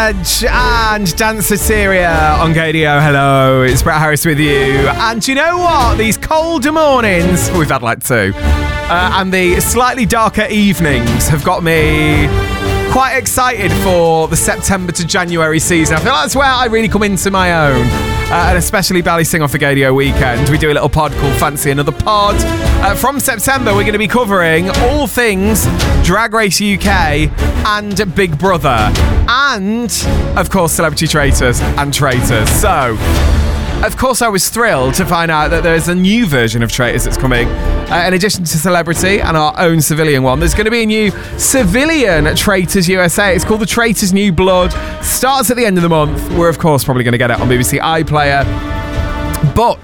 Edge and Danceteria on Gadio. Hello, it's Brett Harris with you. And do you know what? These colder mornings, we've had like two, and the slightly darker evenings have got me quite excited for the September to January season. I feel like that's where I really come into my own. And especially Bally Sing Off the Gadio weekend. We do a little pod called Fancy Another Pod. From September, we're going to be covering all things Drag Race UK and Big Brother. And, of course, Celebrity Traitors and Traitors. So, of course, I was thrilled to find out that there's a new version of Traitors that's coming. In addition to Celebrity and our own civilian one, there's going to be a new civilian Traitors USA. It's called The Traitors New Blood. Starts at the end of the month. We're, of course, probably going to get it on BBC iPlayer. But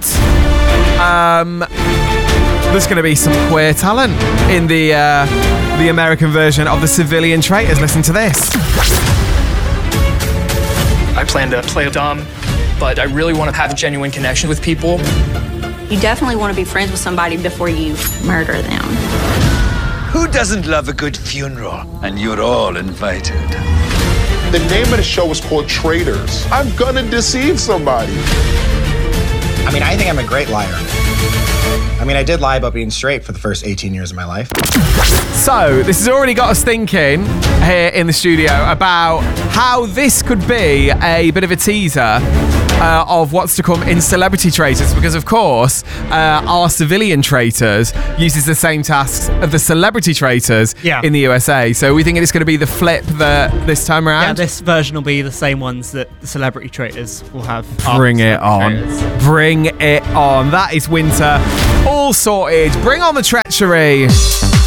there's going to be some queer talent in the American version of the civilian Traitors. Listen to this. I plan to play dumb, but I really want to have a genuine connection with people. You definitely want to be friends with somebody before you murder them. Who doesn't love a good funeral? And you're all invited. The name of the show is called Traitors. I'm gonna deceive somebody. I mean, I think I'm a great liar. I mean, I did lie about being straight for the first 18 years of my life. So, this has already got us thinking here in the studio about how this could be a bit of a teaser of what's to come in Celebrity Traitors, because of course our civilian Traitors uses the same tasks of the Celebrity Traitors in the USA. So we think it's going to be the flip this time around. Yeah, this version will be the same ones that the Celebrity Traitors will have. Bring it on. Bring it on. That is winter all sorted. Bring on the treachery.